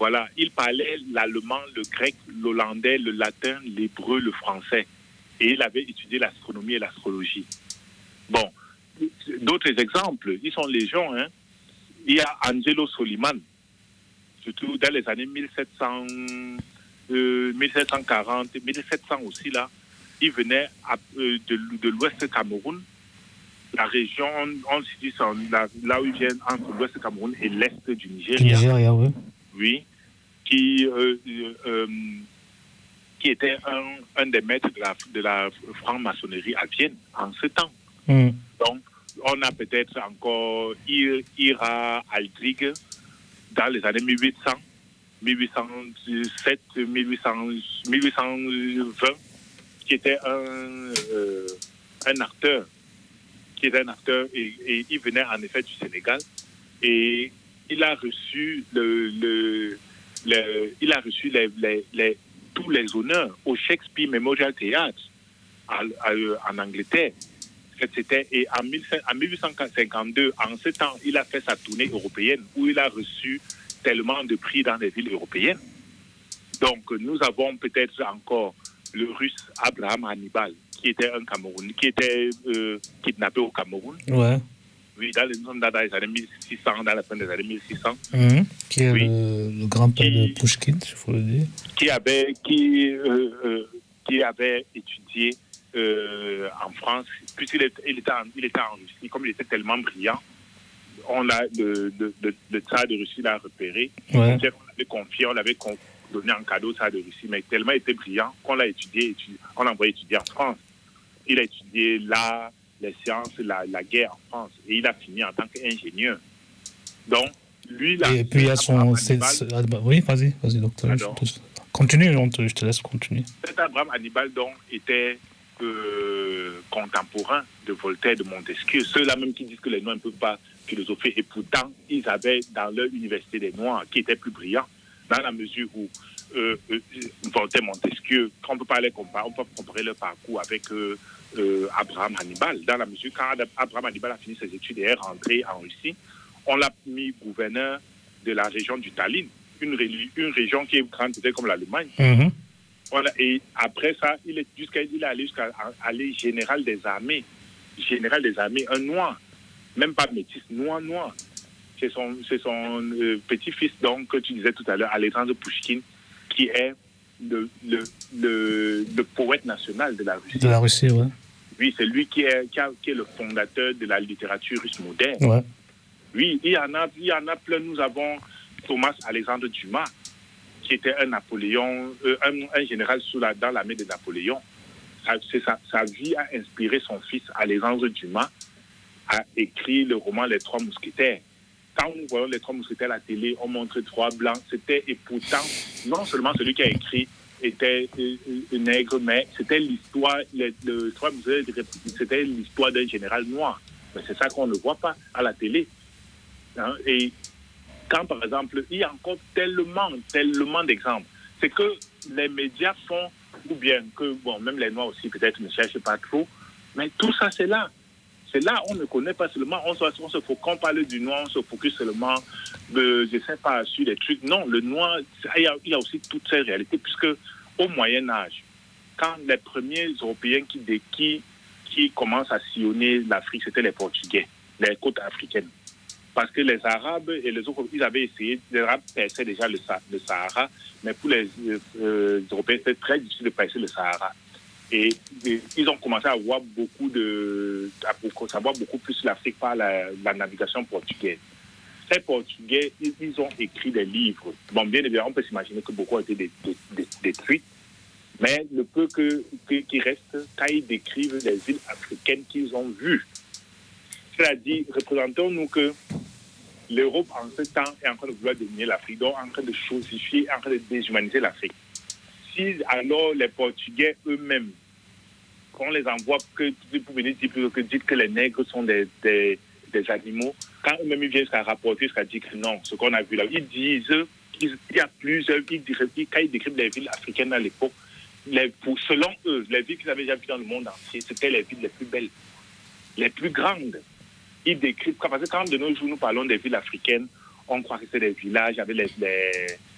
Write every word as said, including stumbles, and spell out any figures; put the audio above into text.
Voilà, il parlait l'allemand, le grec, l'hollandais, le latin, l'hébreu, le français. Et il avait étudié l'astronomie et l'astrologie. Bon, d'autres exemples, ils sont légion. Hein. Il y a Angelo Soliman, surtout dans les années mille sept cents, euh, mille sept cent quarante, mille sept cents aussi là. Il venait à, euh, de, de l'ouest Cameroun. La région, on se dit là, là où ils viennent entre l'ouest Cameroun et l'est du Nigeria. Du Nigeria, oui. Oui. Qui, euh, euh, qui était un, un des maîtres de la, de la franc-maçonnerie à Vienne en ce temps. Mm. Donc, on a peut-être encore Ira Aldrig dans les années mille huit cents, mille huit cent sept, mille huit cents, mille huit cent vingt, qui était un, euh, un acteur, qui était un acteur et, et il venait en effet du Sénégal et il a reçu le, le Le, il a reçu les, les, les, tous les honneurs au Shakespeare Memorial Theatre à, à, en Angleterre. C'était, et en, mille, en mille huit cent cinquante-deux, en ce temps, il a fait sa tournée européenne où il a reçu tellement de prix dans les villes européennes. Donc, nous avons peut-être encore le russe Abraham Hannibal, qui était un Camerounais, qui était euh, kidnappé au Cameroun. Ouais. Oui, dans les, dans les années mille six cents, dans la fin des années mille six cents. Mmh. Qui est oui. le, le grand-père qui, de Pouchkine, il faut le dire. Qui avait, qui, euh, euh, qui avait étudié euh, en France, puisqu'il était, il était, en, il était en Russie, comme il était tellement brillant, on l'a, le, le, le, le tsar de Russie l'a repéré. Ouais. On l'avait confié, on l'avait donné en cadeau au tsar de Russie, mais tellement il était brillant qu'on l'a étudié, étudié on l'a envoyé étudier en France. Il a étudié l'art, les sciences, la, la guerre en France. Et il a fini en tant qu'ingénieur. Donc, lui, là... Et puis, il y a son... C'est, c'est, oui, vas-y, vas-y, docteur. Je te, continue, te, je te laisse continuer. Cet Abraham Hannibal, donc, était euh, contemporain de Voltaire, de Montesquieu. Ceux-là même qui disent que les Noirs ne peuvent pas philosopher. Et pourtant, ils avaient dans leur université des Noirs qui étaient plus brillants, dans la mesure où euh, euh, Voltaire, Montesquieu, on peut pas les comparer, on peut comparer leur parcours avec... Euh, Euh, Abraham Hannibal, dans la mesure quand Abraham Hannibal a fini ses études et est rentré en Russie, on l'a mis gouverneur de la région du Tallinn, une, une région qui est grande peut-être comme l'Allemagne. Mm-hmm. Voilà, et après ça, il est, jusqu'à, il est allé jusqu'à aller général des armées, général des armées, un noir, même pas métis, noir, noir. C'est son, c'est son euh, petit-fils, donc, que tu disais tout à l'heure, Alexandre Pouchkine, qui est le, le, le, le poète national de la Russie. De la Russie, ouais. Oui, c'est lui qui est, qui, a, qui est le fondateur de la littérature russe moderne. Ouais. Oui, il y en a, il y en a plein. Nous avons Thomas Alexandre Dumas, qui était un Napoléon, euh, un, un général sous la, dans l'armée de Napoléon. Sa, c'est sa, sa vie a inspiré son fils Alexandre Dumas à écrire le roman Les Trois Mousquetaires. Quand nous voyons Les Trois Mousquetaires à la télé, on montre trois blancs. C'était, et pourtant, non seulement celui qui a écrit était euh, euh, nègre, mais c'était l'histoire, le, le, c'était l'histoire d'un général noir. Mais c'est ça qu'on ne voit pas à la télé. Hein? Et quand, par exemple, il y a encore tellement, tellement d'exemples, c'est que les médias font, ou bien que, bon, même les Noirs aussi peut-être ne cherchent pas trop, mais tout ça, c'est là. C'est là, on ne connaît pas seulement, on se, on se faut qu'on parle du noir, on se focus seulement, de, je ne sais pas, sur les trucs. Non, le noir, il y a, il y a aussi toutes ces réalités, puisque au Moyen-Âge, quand les premiers Européens qui, qui, qui commencent à sillonner l'Afrique, c'était les Portugais, les côtes africaines. Parce que les Arabes et les autres, ils avaient essayé, les Arabes perçaient déjà le, le Sahara, mais pour les euh, Européens, c'était très difficile de percer le Sahara. Et, et ils ont commencé à voir beaucoup de, à beaucoup, savoir beaucoup plus l'Afrique par la, la navigation portugaise. Ces Portugais, ils, ils ont écrit des livres. Bon, bien évidemment, on peut s'imaginer que beaucoup ont été détruits, mais le peu que, que, qui reste, quand ils décrivent les villes africaines qu'ils ont vues, c'est-à-dire, représentons-nous que l'Europe, en ce temps, est en train de vouloir dominer l'Afrique, donc en train de chosifier, en train de déshumaniser l'Afrique. Si alors les Portugais eux-mêmes, qu'on les envoie que pour venir dire que, dire que les nègres sont des, des, des animaux, quand eux-mêmes ils viennent jusqu'à rapporter, jusqu'à dire que non, ce qu'on a vu là, ils disent qu'il y a plusieurs, ils disent, quand ils décrivent les villes africaines à l'époque, les, pour, selon eux, les villes qu'ils avaient déjà vues dans le monde entier, c'était les villes les plus belles, les plus grandes. Ils décrivent, parce que quand de nos jours nous parlons des villes africaines, on croit que c'est des villages avec les, les,